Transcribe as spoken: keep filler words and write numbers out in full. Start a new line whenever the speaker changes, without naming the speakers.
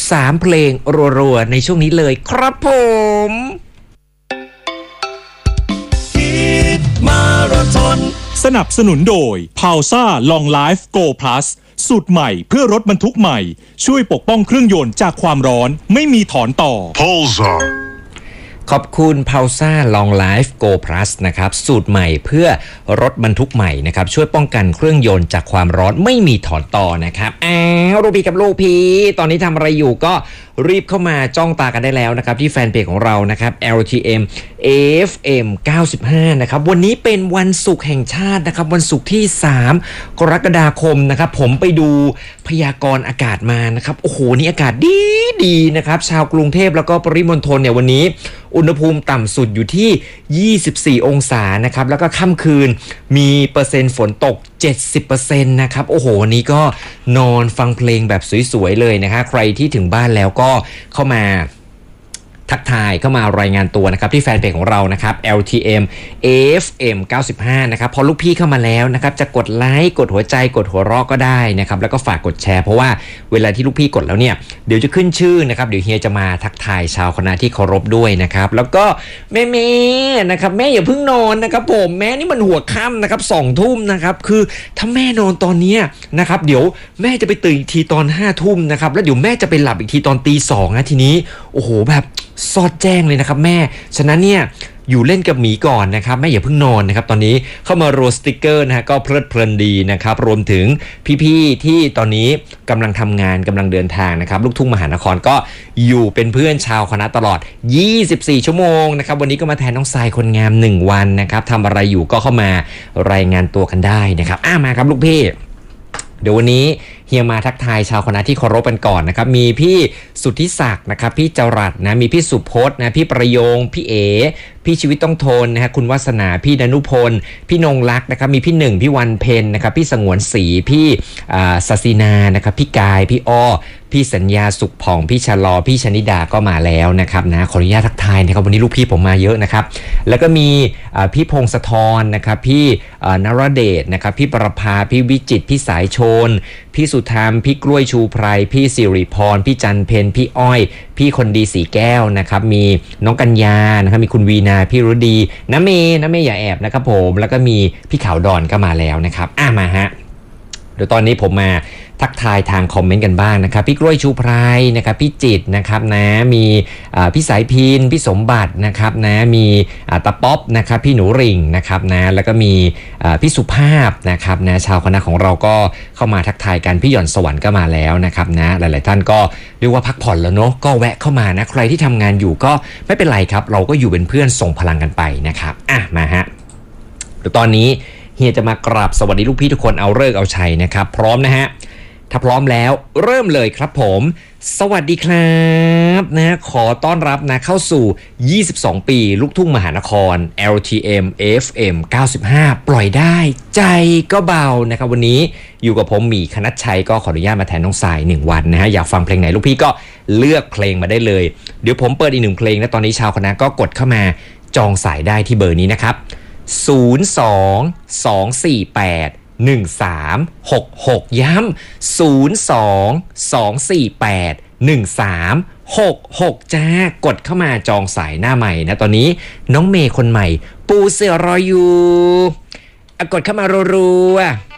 สามเพลงรัวๆในช่วงนี้เลยครับผม
มาราธอนสนับสนุนโดย พาวซ่า Long Life Go Plus สูตรใหม่เพื่อรถบรรทุกใหม่ช่วยปกป้องเครื่องยนต์จากความร้อนไม่มีถอนต่อ
Pulsar
ขอบคุณ Pulsar Long Life Go Plus นะครับสูตรใหม่เพื่อรถบรรทุกใหม่นะครับช่วยป้องกันเครื่องยนต์จากความร้อนไม่มีถอนต่อนะครับอ้าวลูกพี่กับลูกพี่ตอนนี้ทำอะไรอยู่ก็รีบเข้ามาจ้องตากันได้แล้วนะครับที่แฟนเพจของเรานะครับ แอล ที เอ็ม เอ เอฟ เอ็ม เก้าสิบห้านะครับวันนี้เป็นวันศุกร์แห่งชาตินะครับวันศุกร์ที่สามกรกฎาคมนะครับผมไปดูพยากรณ์อากาศมานะครับโอ้โหนี่อากาศดีดีนะครับชาวกรุงเทพแล้วก็ปริมณฑลเนี่ยวันนี้อุณหภูมิต่ำสุดอยู่ที่ยี่สิบสี่องศานะครับแล้วก็ค่ำคืนมีเปอร์เซ็นต์ฝนตก เจ็ดสิบเปอร์เซ็นต์ นะครับโอ้โหวันนี้ก็นอนฟังเพลงแบบสวยๆเลยนะคะใครที่ถึงบ้านแล้วก็เข้ามาทักทายเข้ามารายงานตัวนะครับที่แฟนเพจของเรานะครับ แอล ที เอ็ม เอ เอฟ เอ็ม เก้าสิบห้านะครับพอลูกพี่เข้ามาแล้วนะครับจะกดไลค์กดหัวใจกดหัวเราะก็ได้นะครับแล้วก็ฝากกดแชร์เพราะว่าเวลาที่ลูกพี่กดแล้วเนี่ยเดี๋ยวจะขึ้นชื่อนะครับเดี๋ยวเฮียจะมาทักทายชาวคณะที่เคารพด้วยนะครับแล้วก็แม่แม่นะครับแม่อย่าเพิ่งนอนนะครับผมแม่นี่มันหัวค่ำนะครับสองทุ่มนะครับคือถ้าแม่นอนตอนนี้นะครับเดี๋ยวแม่จะไปตื่นอีกทีตอนห้าทุ่มนะครับแล้วเดี๋ยวแม่จะไปหลับอีกทีตอนตีสองนะทีนี้โอ้โหแบบซอดแจ้งเลยนะครับแม่ฉะนั้นเนี่ยอยู่เล่นกับหมีก่อนนะครับแม่อย่าเพิ่งนอนนะครับตอนนี้เข้ามาโรสติกเกอร์นะฮะก็เพลิดเพลินดีนะครับรวมถึงพี่ๆที่ตอนนี้กำลังทำงานกำลังเดินทางนะครับลูกทุ่งมหานครก็อยู่เป็นเพื่อนชาวคณะตลอดยี่สิบสี่ชั่วโมงนะครับวันนี้ก็มาแทนน้องทรายคนงามหนึ่งวันนะครับทำอะไรอยู่ก็เข้ามารายงานตัวกันได้นะครับอ่ะมาครับลูกพี่เดี๋ยววันนี้เฮียมาทักทายชาวคณะที่เคารพกันก่อนนะครับมีพี่สุทธิศักดิ์นะครับพี่จรัสนะมีพี่สุพจน์นะพี่ประโยงพี่เอพี่ชีวิตต้องทนนะฮะคุณวัฒนาพี่ดนุพลพี่นงลักษ์นะครับมีพี่หนึ่งพี่วันเพ็ญนะครับพี่สงวนศรีพี่อ่าศศินานะครับพี่กายพี่อ้อพี่สัญญาสุขผ่องพี่ชะลอพี่ชนิดาก็มาแล้วนะครับนะขออนุญาตทักทายนะครับวันนี้ลูกพี่ผมมาเยอะนะครับแล้วก็มีพี่พงศธรนะครับพี่นรเดชนะครับพี่ประภาพี่วิจิตรพี่สายชนพี่สุธรรมพี่กล้วยชูไพรพี่สิริพรพี่จันเพนพี่อ้อยพี่คนดีสีแก้วนะครับมีน้องกัญญานะครับมีคุณวีนาพี่รุดีน้าเมย์น้าเมย์อย่าแอบนะครับผมแล้วก็มีพี่ขาวดอนก็มาแล้วนะครับอ่ะมาฮะเดี๋ยวตอนนี้ผมมาทักทายทางคอมเมนต์กันบ้างนะครับพี่กล้วยชูไพรนะครับพี่จิตนะครับนะมีพี่สายพินพี่สมบัตินะครับนะมีตาป๊อปนะครับพี่หนูริ่งนะครับนะแล้วก็มีพี่สุภาพนะครับนะชาวคณะของเราก็เข้ามาทักทายกันพี่หย่อนสวรรค์ก็มาแล้วนะครับนะหลายๆท่านก็เรียกว่าพักผ่อนแล้วเนาะก็แวะเข้ามานะใครที่ทำงานอยู่ก็ไม่เป็นไรครับเราก็อยู่เป็นเพื่อนส่งพลังกันไปนะครับอ่ะมาฮะเดี๋ยวตอนนี้เฮียจะมากราบสวัสดีลูกพี่ทุกคนเอาเลิกเอาชัยนะครับพร้อมนะฮะถ้าพร้อมแล้วเริ่มเลยครับผมสวัสดีครับนะขอต้อนรับนะเข้าสู่ยี่สิบสองปีลูกทุ่งมหานคร แอล ที เอ็ม เอ เอฟ เอ็ม เก้าสิบห้าปล่อยได้ใจก็เบานะครับวันนี้อยู่กับผมหมีคณัชชัยก็ขออนุญาตมาแทนน้องสายหนึ่งวันนะฮะอยากฟังเพลงไหนลูกพี่ก็เลือกเพลงมาได้เลยเดี๋ยวผมเปิดอีกหนึ่งเพลงนะตอนนี้ชาวคณะก็กดเข้ามาจองสายได้ที่เบอร์นี้นะครับศูนย์ สอง สอง สี่ แปด หนึ่ง สาม หก หกย้ำศูนย์ สอง สอง สี่ แปด หนึ่ง สาม หก หกจ้ากดเข้ามาจองสายหน้าใหม่นะตอนนี้น้องเมย์คนใหม่ปูเสือรออยู่กดเข้ามารัวๆ